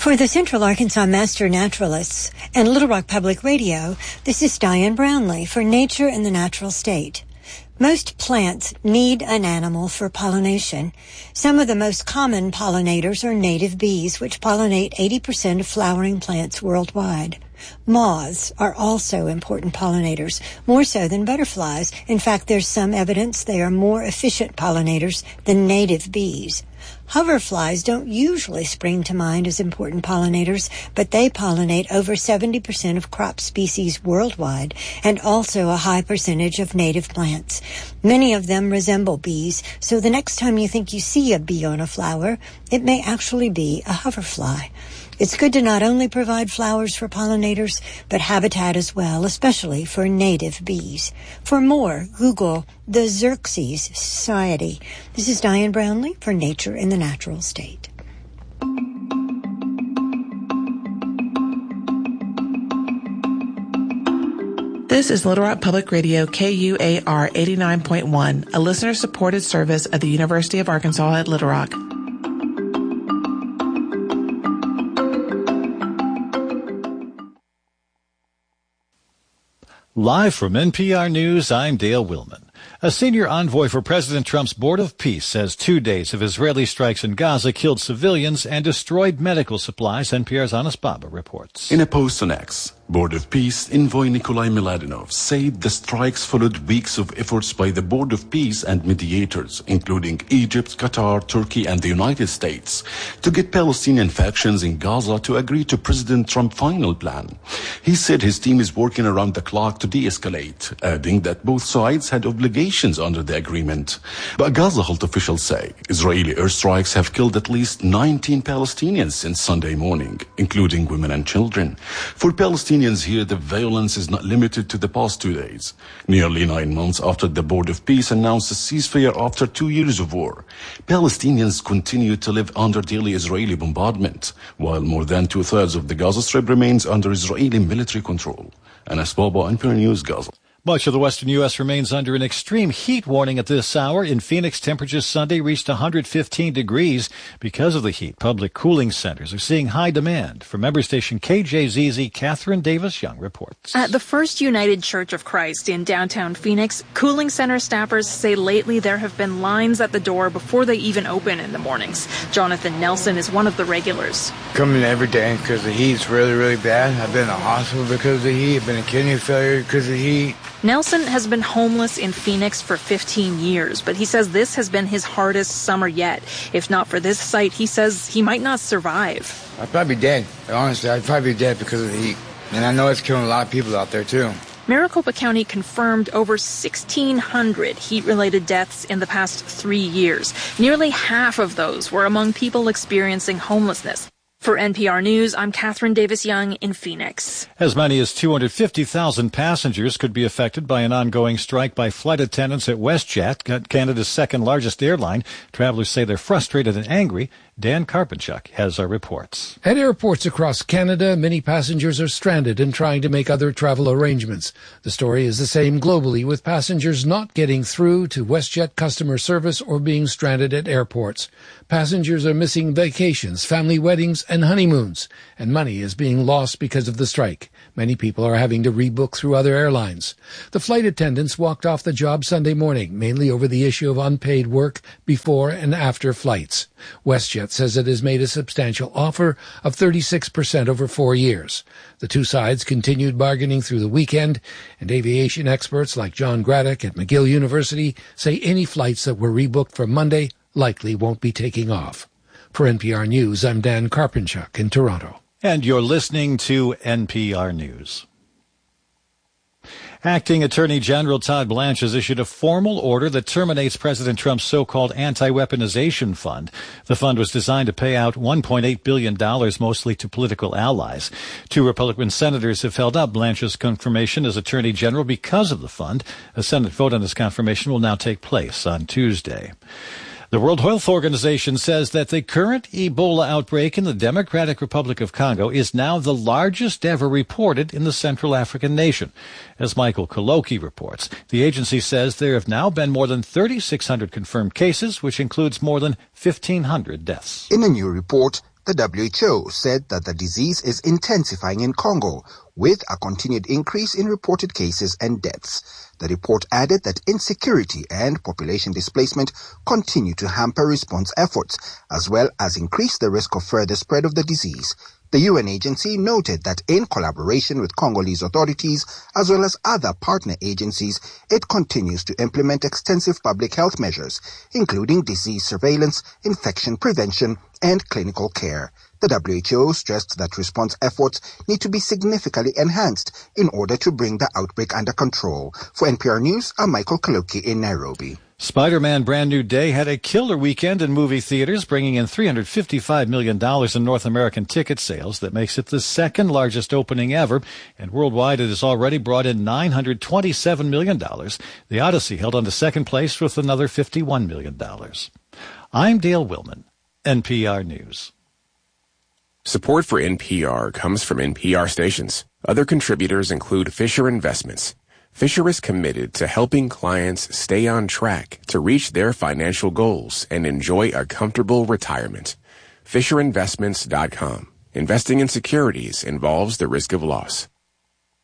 For the Central Arkansas Master Naturalists and Little Rock Public Radio, this is Diane Brownlee for Nature in the Natural State. Most plants need an animal for pollination. Some of the most common pollinators are native bees, which pollinate 80% of flowering plants worldwide. Moths are also important pollinators, more so than butterflies. In fact, there's some evidence they are more efficient pollinators than native bees. Hoverflies don't usually spring to mind as important pollinators, but they pollinate over 70% of crop species worldwide and also a high percentage of native plants. Many of them resemble bees, so the next time you think you see a bee on a flower, it may actually be a hoverfly. It's good to not only provide flowers for pollinators, but habitat as well, especially for native bees. For more, Google the Xerces Society. This is Diane Brownlee for Nature in the Natural State. This is Little Rock Public Radio, KUAR 89.1, a listener-supported service of the University of Arkansas at Little Rock. Live from NPR News, I'm Dale Willman. A senior envoy for President Trump's Board of Peace says 2 days of Israeli strikes in Gaza killed civilians and destroyed medical supplies, NPR's Anas Baba reports. In a post on X, Board of Peace envoy Nikolai Miladinov said the strikes followed weeks of efforts by the Board of Peace and mediators, including Egypt, Qatar, Turkey, and the United States, to get Palestinian factions in Gaza to agree to President Trump's final plan. He said his team is working around the clock to de-escalate, adding that both sides had obligations under the agreement. But Gaza health officials say Israeli airstrikes have killed at least 19 Palestinians since Sunday morning, including women and children. For Palestinians here, the violence is not limited to the past 2 days. Nearly 9 months after the Board of Peace announced a ceasefire after 2 years of war, Palestinians continue to live under daily Israeli bombardment, while more than 2/3 of the Gaza Strip remains under Israeli military control. Anas Baba, NPR News, Gaza. Much of the western U.S. remains under an extreme heat warning at this hour. In Phoenix, temperatures Sunday reached 115 degrees because of the heat. Public cooling centers are seeing high demand. For member station KJZZ, Catherine Davis-Young reports. At the First United Church of Christ in downtown Phoenix, cooling center staffers say lately there have been lines at the door before they even open in the mornings. Jonathan Nelson is one of the regulars. Coming every day because the heat's really, really bad. I've been in the hospital because of the heat. I've been in kidney failure because of the heat. Nelson has been homeless in Phoenix for 15 years, but he says this has been his hardest summer yet. If not for this site, he says he might not survive. I'd probably be dead. Honestly, I'd probably be dead because of the heat. And I know it's killing a lot of people out there, too. Maricopa County confirmed over 1,600 heat-related deaths in the past 3 years. Nearly half of those were among people experiencing homelessness. For NPR News, I'm Catherine Davis-Young in Phoenix. As many as 250,000 passengers could be affected by an ongoing strike by flight attendants at WestJet, Canada's second-largest airline. Travelers say they're frustrated and angry. Dan Karpinchuk has our reports. At airports across Canada, many passengers are stranded and trying to make other travel arrangements. The story is the same globally, with passengers not getting through to WestJet customer service or being stranded at airports. Passengers are missing vacations, family weddings, and honeymoons, and money is being lost because of the strike. Many people are having to rebook through other airlines. The flight attendants walked off the job Sunday morning, mainly over the issue of unpaid work before and after flights. WestJet says it has made a substantial offer of 36% over 4 years. The two sides continued bargaining through the weekend, and aviation experts like John Graddock at McGill University say any flights that were rebooked for Monday likely won't be taking off. For NPR News, I'm Dan Karpinchuk in Toronto. And you're listening to NPR News. Acting Attorney General Todd Blanche has issued a formal order that terminates President Trump's so-called anti-weaponization fund. The fund was designed to pay out $1.8 billion, mostly to political allies. 2 Republican senators have held up Blanche's confirmation as Attorney General because of the fund. A Senate vote on this confirmation will now take place on Tuesday. The World Health Organization says that the current Ebola outbreak in the Democratic Republic of Congo is now the largest ever reported in the Central African nation. As Michael Koloki reports, the agency says there have now been more than 3,600 confirmed cases, which includes more than 1,500 deaths. In a new report, The WHO said that the disease is intensifying in Congo, with a continued increase in reported cases and deaths. The report added that insecurity and population displacement continue to hamper response efforts, as well as increase the risk of further spread of the disease. The UN agency noted that in collaboration with Congolese authorities, as well as other partner agencies, it continues to implement extensive public health measures, including disease surveillance, infection prevention, and clinical care. The WHO stressed that response efforts need to be significantly enhanced in order to bring the outbreak under control. For NPR News, I'm Michael Kaloki in Nairobi. Spider-Man Brand New Day had a killer weekend in movie theaters, bringing in $355 million in North American ticket sales. That makes it the second largest opening ever, and worldwide it has already brought in $927 million. The Odyssey held on to second place with another $51 million. I'm Dale Willman, NPR News. Support for NPR comes from NPR stations. Other contributors include Fisher Investments. Fisher is committed to helping clients stay on track to reach their financial goals and enjoy a comfortable retirement. FisherInvestments.com. Investing in securities involves the risk of loss.